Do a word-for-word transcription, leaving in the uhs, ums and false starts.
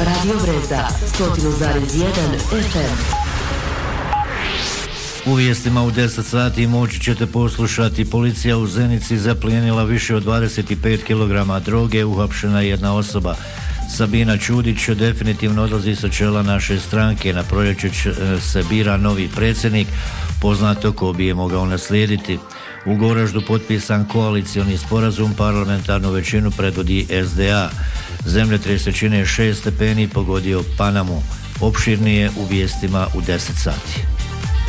Radio Breza, sto zarez jedan F M. U vijestima u deset sati moći ćete poslušati: policija u Zenici zaplijenila više od dvadeset pet kilograma droge, uhapšena jedna osoba. Sabina Ćudić definitivno odlazi sa čela naše stranke, na proljeće se bira novi predsjednik, poznato ko bi je mogao naslijediti. U Goraždu potpisan koalicioni sporazum, parlamentarnu većinu predvodi S D A. Zemljotres čine šest stepeni pogodio Panamu. Opširnije u vijestima u deset sati.